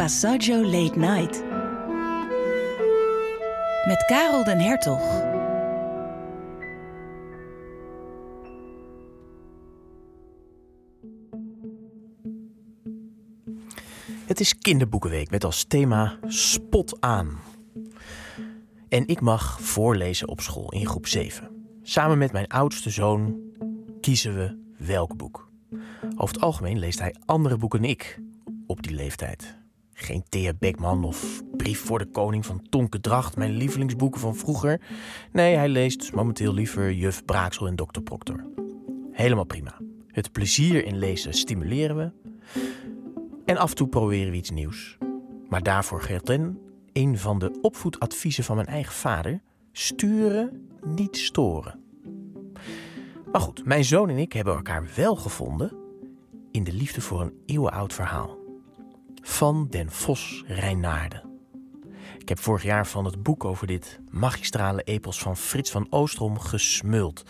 Passaggio Late Night. Met Karel den Hertog. Het is kinderboekenweek met als thema Spot aan. En ik mag voorlezen op school in groep 7. Samen met mijn oudste zoon kiezen we welk boek. Over het algemeen leest hij andere boeken dan ik op die leeftijd. Geen Thea Beckman of Brief voor de Koning van Tonke Dracht, mijn lievelingsboeken van vroeger. Nee, hij leest momenteel liever Juf Braaksel en Dr. Proctor. Helemaal prima. Het plezier in lezen stimuleren we. En af en toe proberen we iets nieuws. Maar daarvoor geldt een van de opvoedadviezen van mijn eigen vader: sturen, niet storen. Maar goed, mijn zoon en ik hebben elkaar wel gevonden in de liefde voor een eeuwenoud verhaal. Van den Vos Reinaarden. Ik heb vorig jaar van het boek over dit magistrale epos van Frits van Oostrom gesmuld.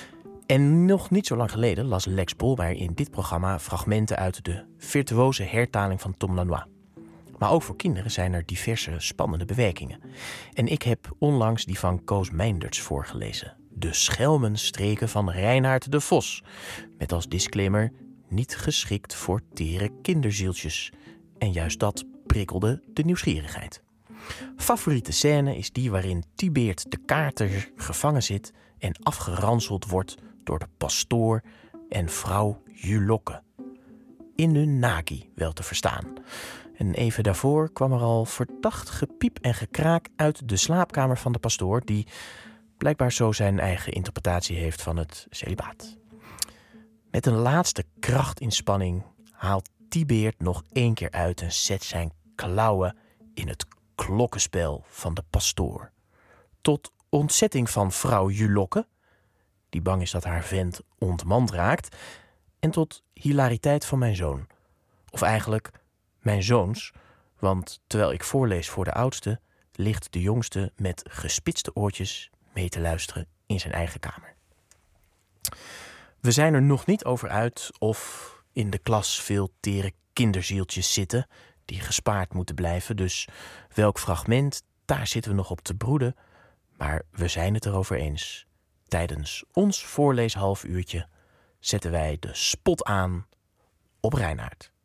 En nog niet zo lang geleden las Lex Bolmeijer in dit programma fragmenten uit de virtuoze hertaling van Tom Lanois. Maar ook voor kinderen zijn er diverse spannende bewerkingen. En ik heb onlangs die van Koos Meinderts voorgelezen. De Schelmenstreken van Reinaard de Vos. Met als disclaimer: niet geschikt voor tere kinderzieltjes. En juist dat prikkelde de nieuwsgierigheid. Favoriete scène is die waarin Tibeert de kaarter gevangen zit en afgeranseld wordt door de pastoor en vrouw Julokke. In de Nagi wel te verstaan. En even daarvoor kwam er al verdacht gepiep en gekraak uit de slaapkamer van de pastoor, die blijkbaar zo zijn eigen interpretatie heeft van het celibaat. Met een laatste krachtinspanning haalt Tibeert nog 1 keer uit en zet zijn klauwen in het klokkenspel van de pastoor. Tot ontzetting van vrouw Julokke, die bang is dat haar vent ontmand raakt, en tot hilariteit van mijn zoon. Of eigenlijk mijn zoons, want terwijl ik voorlees voor de oudste, ligt de jongste met gespitste oortjes mee te luisteren in zijn eigen kamer. We zijn er nog niet over uit of in de klas veel tere kinderzieltjes zitten die gespaard moeten blijven. Dus welk fragment, daar zitten we nog op te broeden. Maar we zijn het erover eens. Tijdens ons voorleeshalfuurtje zetten wij de spot aan op Reinaard.